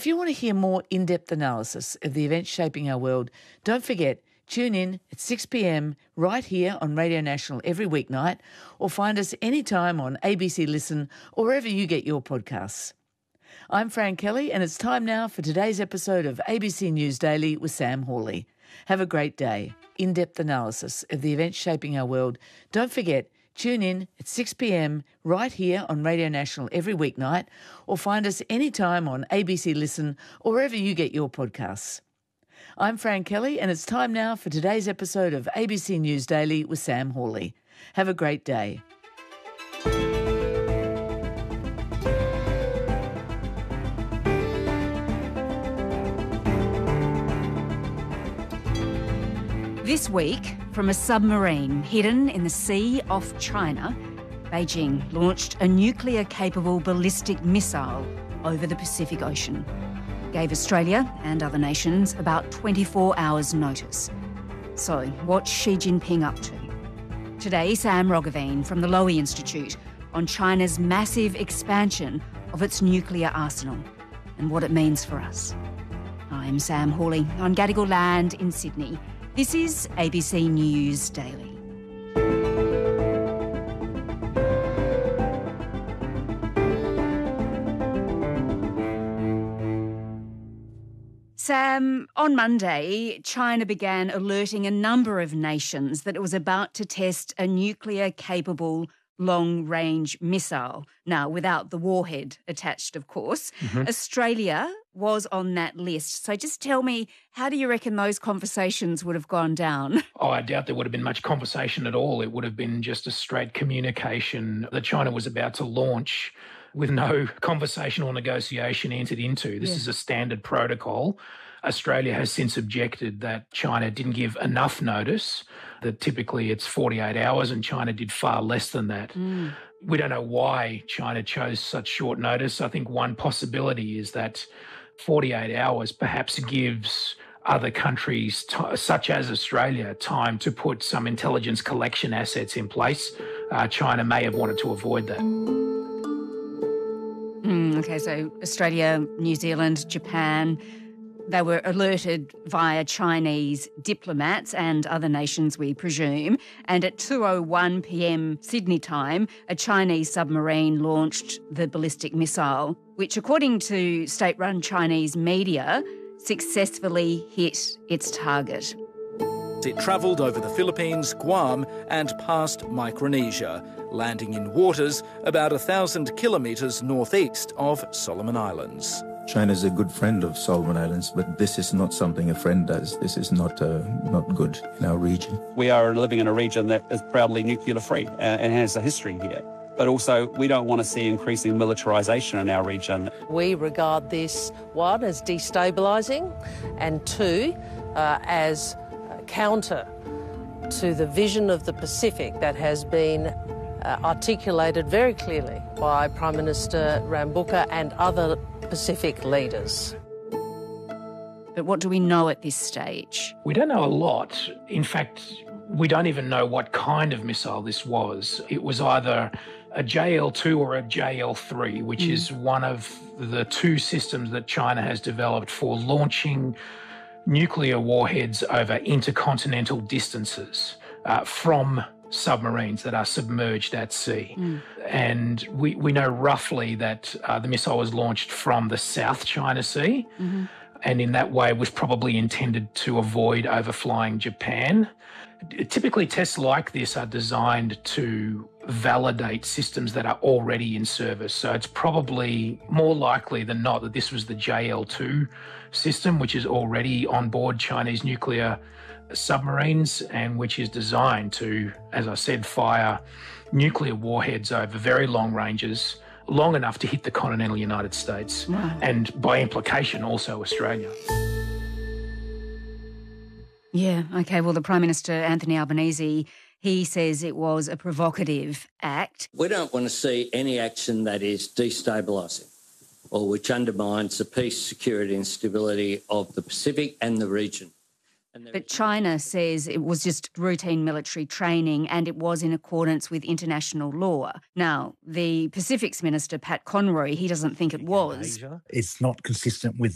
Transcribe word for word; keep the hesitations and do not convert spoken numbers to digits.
If you want to hear more in-depth analysis of the events shaping our world, don't forget, tune in at six p.m. right here on Radio National every weeknight, or find us anytime on A B C Listen or wherever you get your podcasts. I'm Fran Kelly, and it's time now for today's episode of A B C News Daily with Sam Hawley. Have a great day. In-depth analysis of the events shaping our world. Don't forget, tune in at six p.m. right here on Radio National every weeknight, or find us anytime on A B C Listen or wherever you get your podcasts. I'm Fran Kelly, and it's time now for today's episode of A B C News Daily with Sam Hawley. Have a great day. This week, from a submarine hidden in the sea off China, Beijing launched a nuclear-capable ballistic missile over the Pacific Ocean. Gave Australia and other nations about twenty-four hours notice. So, what's Xi Jinping up to? Today, Sam Roggeveen from the Lowy Institute on China's massive expansion of its nuclear arsenal and what it means for us. I'm Sam Hawley on Gadigal land in Sydney. This is A B C News Daily. Sam, on Monday, China began alerting a number of nations that it was about to test a nuclear-capable long-range missile. Now, without the warhead attached, of course. Mm-hmm. Australia was on that list. So just tell me, how do you reckon those conversations would have gone down? Oh, I doubt there would have been much conversation at all. It would have been just a straight communication that China was about to launch with no conversation or negotiation entered into. This yeah. is a standard protocol. Australia has since objected that China didn't give enough notice, that typically it's forty-eight hours and China did far less than that. Mm. We don't know why China chose such short notice. I think one possibility is that forty-eight hours perhaps gives other countries, t- such as Australia, time to put some intelligence collection assets in place. Uh, China may have wanted to avoid that. Mm, okay, so Australia, New Zealand, Japan, they were alerted via Chinese diplomats and other nations, we presume. And at two oh one p.m. Sydney time, a Chinese submarine launched the ballistic missile, which, according to state-run Chinese media, successfully hit its target. It travelled over the Philippines, Guam and past Micronesia, landing in waters about a thousand kilometres northeast of Solomon Islands. China is a good friend of Solomon Islands, but this is not something a friend does. This is not uh, not good in our region. We are living in a region that is proudly nuclear-free uh, and has a history here. But also, we don't want to see increasing militarisation in our region. We regard this, one, as destabilising, and two, uh, as uh, counter to the vision of the Pacific that has been uh, articulated very clearly by Prime Minister Rambuka and other Pacific leaders. But what do we know at this stage? We don't know a lot. In fact, we don't even know what kind of missile this was. It was either a J L two or a J L three, which mm. is one of the two systems that China has developed for launching nuclear warheads over intercontinental distances uh, from submarines that are submerged at sea. Mm. And we, we know roughly that uh, the missile was launched from the South China Sea, mm-hmm. and in that way was probably intended to avoid overflying Japan. Typically, tests like this are designed to validate systems that are already in service. So it's probably more likely than not that this was the J L two system, which is already on board Chinese nuclear submarines and which is designed to, as I said, fire nuclear warheads over very long ranges, long enough to hit the continental United States wow. and by implication also Australia. Yeah, okay, well, the Prime Minister, Anthony Albanese, he says it was a provocative act. We don't want to see any action that is destabilising or which undermines the peace, security and stability of the Pacific and the region. But China says it was just routine military training and it was in accordance with international law. Now, the Pacifics Minister, Pat Conroy, he doesn't think it was. It's not consistent with